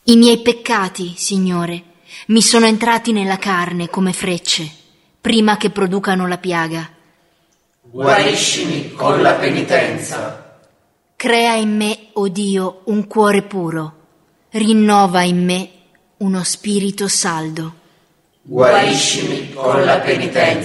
I miei peccati, Signore, mi sono entrati nella carne come frecce, prima che producano la piaga. Guariscimi con la penitenza. Crea in me, o Dio, un cuore puro. Rinnova in me uno spirito saldo. Guariscimi con la penitenza.